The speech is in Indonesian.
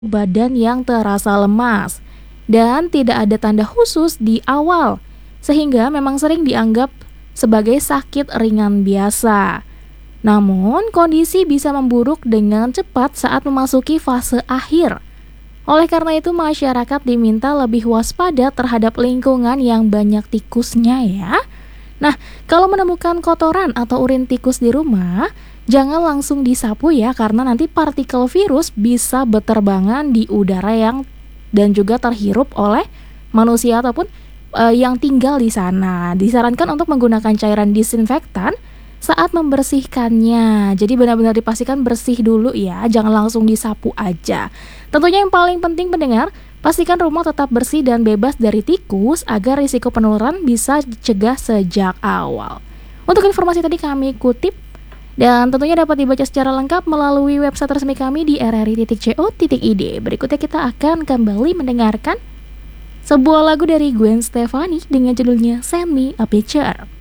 badan yang terasa lemas dan tidak ada tanda khusus di awal, sehingga memang sering dianggap sebagai sakit ringan biasa. Namun, kondisi bisa memburuk dengan cepat saat memasuki fase akhir. Oleh karena itu, masyarakat diminta lebih waspada terhadap lingkungan yang banyak tikusnya ya. Nah, kalau menemukan kotoran atau urin tikus di rumah, jangan langsung disapu ya, karena nanti partikel virus bisa beterbangan di udara dan juga terhirup oleh manusia ataupun yang tinggal di sana. Disarankan untuk menggunakan cairan disinfektan saat membersihkannya. Jadi benar-benar dipastikan bersih dulu ya, jangan langsung disapu aja. Tentunya yang paling penting pendengar, pastikan rumah tetap bersih dan bebas dari tikus agar risiko penularan bisa dicegah sejak awal. Untuk informasi tadi kami kutip dan tentunya dapat dibaca secara lengkap melalui website resmi kami di rri.co.id. Berikutnya kita akan kembali mendengarkan sebuah lagu dari Gwen Stefani dengan judulnya Send Me a Picture.